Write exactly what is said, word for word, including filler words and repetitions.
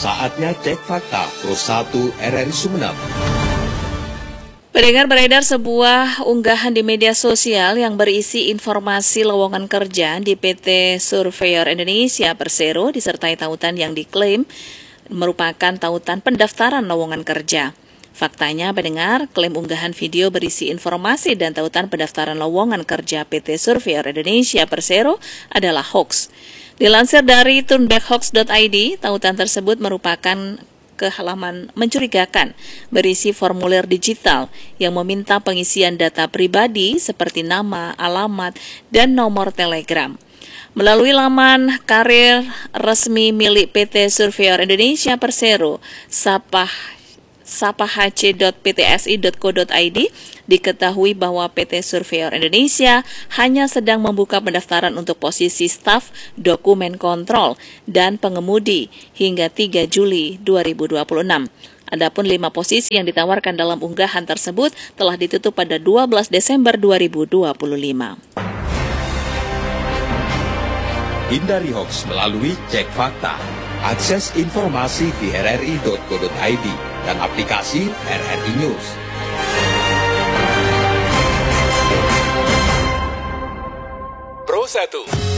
Saatnya cek fakta Pro satu R R I Sumeneb. Pendengar, beredar sebuah unggahan di media sosial yang berisi informasi lowongan kerja di P T Surveyor Indonesia Persero disertai tautan yang diklaim merupakan tautan pendaftaran lowongan kerja. Faktanya, pendengar, klaim unggahan video berisi informasi dan tautan pendaftaran lowongan kerja P T Surveyor Indonesia Persero adalah hoax. Dilansir dari turnbackhoax dot I D, tautan tersebut merupakan ke halaman mencurigakan berisi formulir digital yang meminta pengisian data pribadi seperti nama, alamat, dan nomor telegram. Melalui laman karir resmi milik P T Surveyor Indonesia Persero, sapah sapahc dot p t s i dot co dot i d, diketahui bahwa P T Surveyor Indonesia hanya sedang membuka pendaftaran untuk posisi staf dokumen kontrol dan pengemudi hingga tiga Juli dua ribu dua puluh enam. Adapun lima posisi yang ditawarkan dalam unggahan tersebut telah ditutup pada dua belas Desember dua ribu dua puluh lima. Hindari hoax melalui cek fakta. Akses informasi di r r i dot co dot i d dan aplikasi R R I News. Pro satu.